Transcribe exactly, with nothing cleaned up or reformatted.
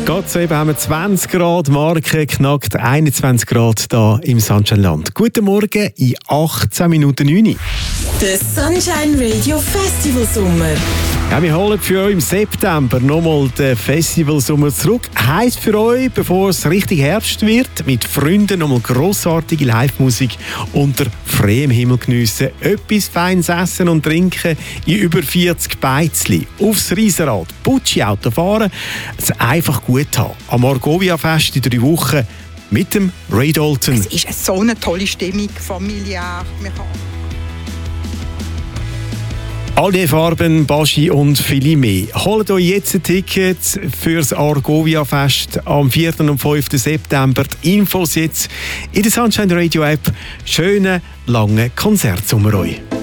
Gerade soeben haben wir zwanzig Grad Marke knackt, einundzwanzig Grad hier im Sunshine-Land. Guten Morgen in achtzehn Minuten neun. Der Sunshine Radio Festival Sommer. Ja, wir holen für euch im September nochmal den Festivalsommer zurück. Heisst für euch, bevor es richtig Herbst wird, mit Freunden nochmal grossartige Live-Musik unter freiem Himmel geniessen, etwas Feines essen und trinken in über vierzig Beizli, aufs Riesenrad, Putschi-Auto fahren, es einfach gut haben. Am Argovia-Fest in drei Wochen mit dem Ray Dalton. Es ist so eine tolle Stimmung, familiär. Alle Farben, Baschi und viele mehr. Holt euch jetzt ein Ticket für das Argovia-Fest am vierten und fünften September. Die Infos jetzt in der Sunshine Radio App. Schönen, langen Konzertsommer euch.